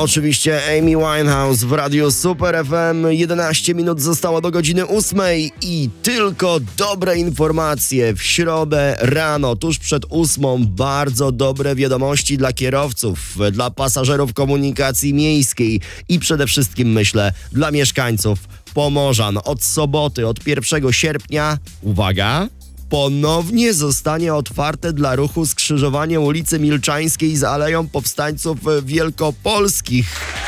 oczywiście Amy Winehouse w Radiu Super FM. 11 minut zostało do godziny 8 i tylko dobre informacje. W środę rano, tuż przed 8, bardzo dobre wiadomości dla kierowców, dla pasażerów komunikacji miejskiej i przede wszystkim, myślę, dla mieszkańców Pomorzan. Od soboty, od 1 sierpnia, uwaga, ponownie zostanie otwarte dla ruchu skrzyżowanie ulicy Milczańskiej z Aleją Powstańców Wielkopolskich.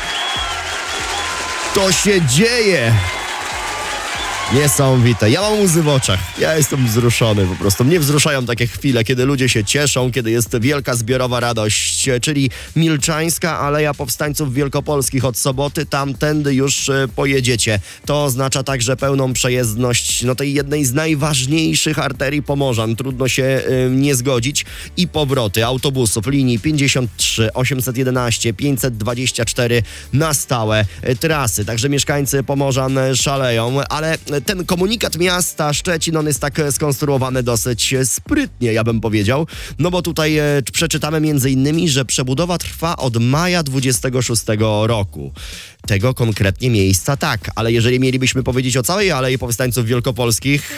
To się dzieje! Niesamowite. Ja mam łzy w oczach. Ja jestem wzruszony po prostu. Mnie wzruszają takie chwile, kiedy ludzie się cieszą, kiedy jest wielka zbiorowa radość, czyli Milczańska Aleja Powstańców Wielkopolskich od soboty, tamtędy już pojedziecie. To oznacza także pełną przejezdność tej jednej z najważniejszych arterii Pomorzan. Trudno się nie zgodzić. I powroty autobusów linii 53, 811, 524 na stałe trasy. Także mieszkańcy Pomorzan szaleją, ale ten komunikat miasta Szczecin, on jest tak skonstruowany dosyć sprytnie, ja bym powiedział, no bo tutaj przeczytamy między innymi, że przebudowa trwa od maja 26 roku. Tego konkretnie miejsca tak, ale jeżeli mielibyśmy powiedzieć o całej Alei Powstańców Wielkopolskich,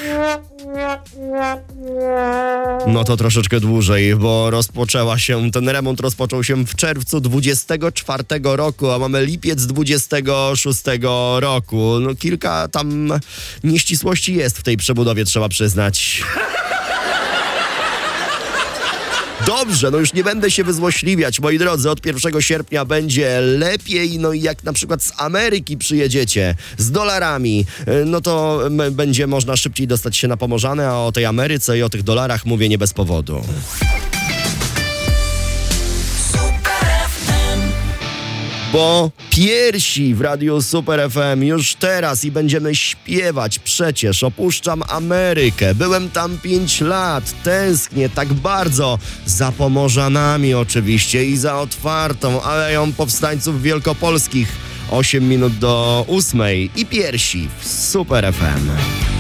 no to troszeczkę dłużej, bo ten remont rozpoczął się w czerwcu 24 roku, a mamy lipiec 26 roku. No kilka tam nieścisłości jest w tej przebudowie, trzeba przyznać. Dobrze, już nie będę się wyzłośliwiać, moi drodzy, od 1 sierpnia będzie lepiej, i jak na przykład z Ameryki przyjedziecie z dolarami, no to będzie można szybciej dostać się na Pomorzany, a o tej Ameryce i o tych dolarach mówię nie bez powodu. Bo piersi w Radiu Super FM już teraz i będziemy śpiewać. Przecież opuszczam Amerykę. Byłem tam 5 lat. Tęsknię tak bardzo za Pomorzanami oczywiście i za otwartą Aleją Powstańców Wielkopolskich. 8 minut do 8 i piersi w Super FM.